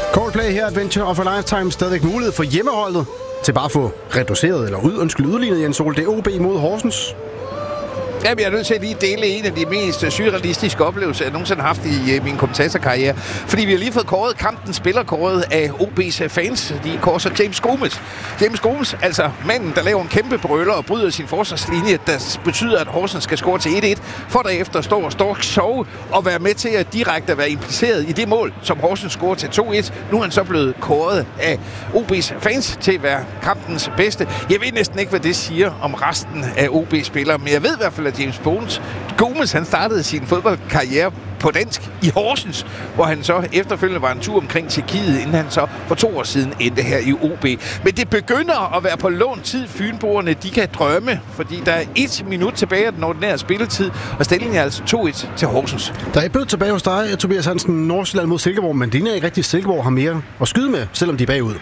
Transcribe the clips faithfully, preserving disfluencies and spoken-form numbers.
Coldplay her, Adventure of a Lifetime, stadigvæk mulighed for hjemmeholdet til bare at få reduceret eller ud, undskyld, udlignet Jens Ole. Det er O B mod Horsens. Jamen, jeg er nødt til at lige dele en af de mest surrealistiske oplevelser, jeg nogensinde har haft i uh, min kommentatorkarriere. Fordi vi har lige fået kåret kampen spillerkåret af O B's fans. De korser James Gomes. James Gomes, altså manden, der laver en kæmpe brøler og bryder sin forsvarslinje, der betyder, at Horsens skal score til et et, for derefter at stå og stork sove og være med til at direkte være impliceret i det mål, som Horsens scorer til to et. Nu er han så blevet kåret af O B's fans til at være kampens bedste. Jeg ved næsten ikke, hvad det siger om resten af O B-spillere, men jeg ved i hvert fald, James Bones. Gomes, han startede sin fodboldkarriere på dansk i Horsens, hvor han så efterfølgende var en tur omkring Tjekkiet, inden han så for to år siden endte her i O B. Men det begynder at være på lånt tid. Fynboerne, de kan drømme, fordi der er et minut tilbage af den ordinære spilletid, og stillingen er altså to et til Horsens. Der er et bød tilbage hos dig, Tobias Hansen, Nordsjælland mod Silkeborg, men det er ikke rigtigt, Silkeborg har mere at skyde med, selvom de er bagud.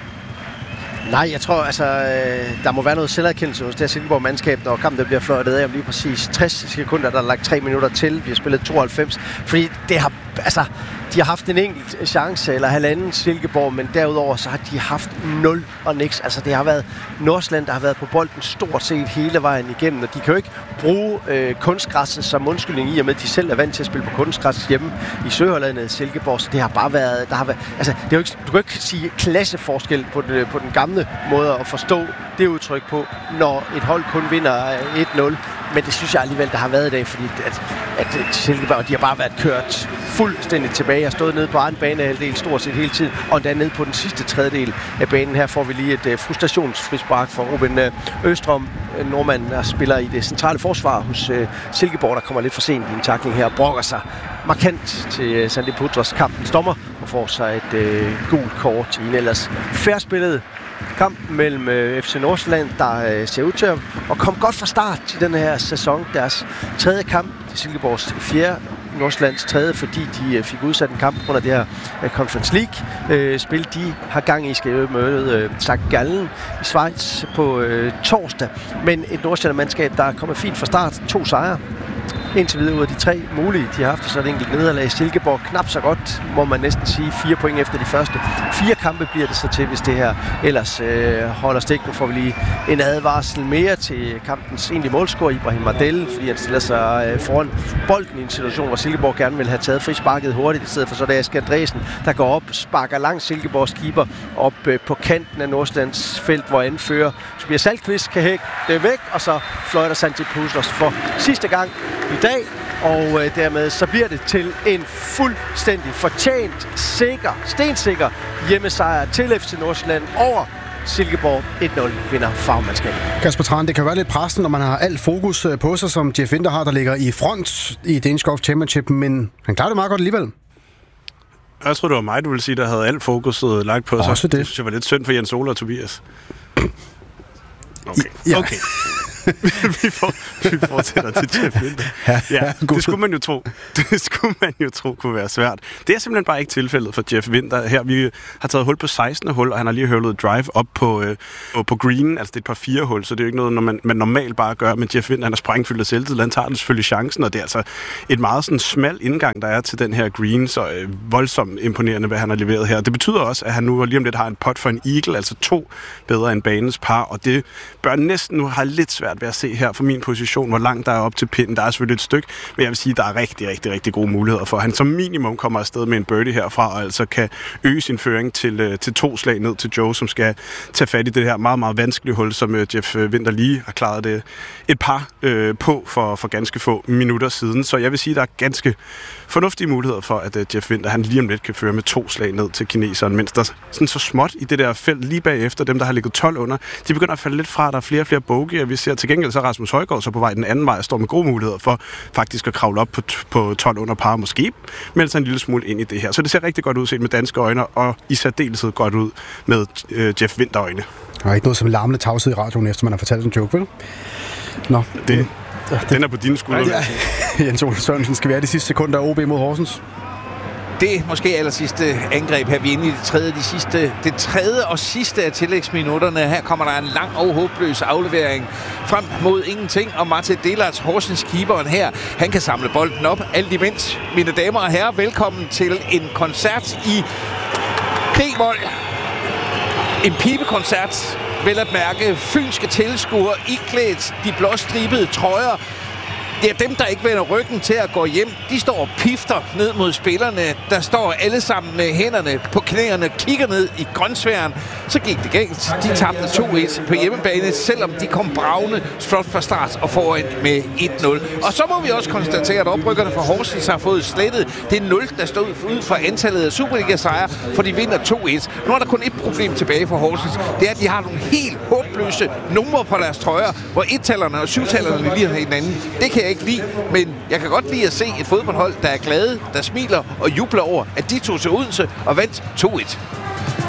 Nej, jeg tror, altså, øh, der må være noget selverkendelse hos det her Silkeborg-mandskab, når kampen bliver fløjtet af om lige præcis tres sekunder, der er lagt tre minutter til. Vi har spillet tooghalvfems, fordi det har, altså, de har haft en enkelt chance, eller halvanden Silkeborg, men derudover så har de haft nul og niks. Altså, det har været Nordsjælland, der har været på bolden stort set hele vejen igennem, og de kan jo ikke bruge øh, kunstgræsset som undskyldning i, og med at de selv er vant til at spille på kunstgræs hjemme i Søhollandet Silkeborg, så det har bare været, der har været, altså, det er jo ikke, du kan ikke sige klasseforskel på, det, på den gamle måde at forstå det udtryk på, når et hold kun vinder et nul. Men det synes jeg alligevel, der har været i dag, fordi at, at Silkeborg, de har bare været kørt fuldstændig tilbage og stået nede på egen banehalvdel stort set hele tiden, og endda nede på den sidste tredjedel af banen. Her får vi lige et uh, frustrationsfrispark fra Ruben uh, Østrom, uh, nordmanden, der spiller i det centrale forsvar hos uh, Silkeborg, der kommer lidt for sent i en tackling her og brokker sig markant til uh, Sandy Putras kampens dommer og får sig et uh, gult kort i en ellers færspillet kamp mellem øh, F C Nordsjælland, der øh, ser ud til at komme godt fra start til den her sæson. Deres tredje kamp, Silkeborgs fjerde, Nordsjællands tredje, fordi de øh, fik udsat en kamp under det her øh, Conference League-spil. Øh, de har gang i skal møde øh, Sankt Gallen i Schweiz på øh, torsdag. Men et Nordsjælland-mandskab, der er kommet fint fra start. To sejre. Indtil videre ud af de tre mulige, de har haft så et enkelt nederlag. Silkeborg knap så godt, må man næsten sige. Fire point efter de første. Fire kampe bliver det så til, hvis det her ellers øh, holder stik. Nu får vi lige en advarsel mere til kampens egentlige målscorer, Ibrahim Mardel, fordi han stiller sig øh, foran bolden i en situation, hvor Silkeborg gerne vil have taget frisparket hurtigt, i stedet for så det er Asger Andresen, der går op, sparker langt Silkeborgs keeper op øh, på kanten af Nordsjællands felt, hvor anfører Tobias Salkvist kan hække det væk, og så fløjter Santi Puslos for sidste gang i dag, og øh, dermed så bliver det til en fuldstændig fortjent, sikker, stensikker hjemmesejr til F C Nordsjælland over Silkeborg. et nul vinder fagmandskabet. Kasper Tran, det kan være lidt pressende, når man har alt fokus på sig, som Jeff Winter har, der ligger i front i Danish Golf Championship, men han klarer det meget godt alligevel. Jeg tror, det var mig, du ville sige, der havde alt fokuset lagt på sig. Også det. Det synes jeg var lidt synd for Jens Ole og Tobias. Okay. Ja. Okay. vi, får, vi fortsætter til Jeff Winter. Ja, ja, det skulle man jo tro. Det skulle man jo tro kunne være svært. Det er simpelthen bare ikke tilfældet for Jeff Winter. Her vi har taget hul på sekstende hul, og han har lige hurlet drive op på, øh, på green. Altså det er et par fire hul, så det er jo ikke noget, når man, man normalt bare gør. Men Jeff Winter, han er sprængfyldt af selvtid. Han tager den selvfølgelig chancen, og det er altså et meget sådan smal indgang, der er til den her green. Så øh, voldsomt imponerende, hvad han har leveret her. Det betyder også, at han nu lige om lidt har en pot for en eagle, altså to bedre end banens par, og det bør næsten nu have lidt svært ved at se her fra min position, hvor langt der er op til pinden. Der er selvfølgelig et stykke, men jeg vil sige, at der er rigtig, rigtig, rigtig gode muligheder for, at han som minimum kommer afsted med en birdie herfra, og altså kan øge sin føring til, til to slag ned til Joe, som skal tage fat i det her meget, meget vanskelige hul, som Jeff Winter lige har klaret det et par øh, på for, for ganske få minutter siden. Så jeg vil sige, at der er ganske fornuftige muligheder for, at uh, Jeff Winter, han lige om lidt kan føre med to slag ned til kineseren, mens der sådan så småt i det der felt lige bagefter, dem der har ligget tolv under, de begynder at falde lidt fra, der er flere og flere bogey, og vi ser til gengæld så Rasmus Højgaard så på vej den anden vej og står med gode muligheder for faktisk at kravle op på, på tolv under par, måske melde sig en lille smule ind i det her. Så det ser rigtig godt ud set med danske øjne, og i særdeleshed godt ud med uh, Jeff Winter øjne. Der er ikke noget som larmende tavshed i radioen, efter man har fortalt en joke, vel? Nå, det, den er på dine skuldre. Ja. Jens Ole Sørensen, skal vi have de sidste sekunder af O B mod Horsens? Det måske aller sidste angreb her. Vi er inde i det tredje, de sidste, det tredje og sidste af tillægsminutterne. Her kommer der en lang og håbløs aflevering frem mod ingenting. Og Martin Delarts, Horsens keeperen her, han kan samle bolden op. Alt imens, mine damer og herrer, velkommen til en koncert i D-vold. En pibekoncert. Vel at mærke fynske tilskuere iklædt de blåstribede trøjer. Det er dem, der ikke vender ryggen til at gå hjem. De står og pifter ned mod spillerne. Der står alle sammen med hænderne på knæerne og kigger ned i grønsværen. Så gik det galt. De tabte to et på hjemmebane, selvom de kom bravende flot fra start og foran med et nul. Og så må vi også konstatere, at oprykkerne fra Horsens har fået slettet det nul, der stod ud fra antallet af Superliga-sejre, for de vinder to et. Nu er der kun et problem tilbage for Horsens. Det er, at de har nogle helt håbløse numre på deres trøjer, hvor et-tallerne og syv-tallerne lige har hinanden. Det kan jeg ikke lide, men jeg kan godt lide at se et fodboldhold, der er glade, der smiler og jubler over, at de tog til Odense og vandt to et.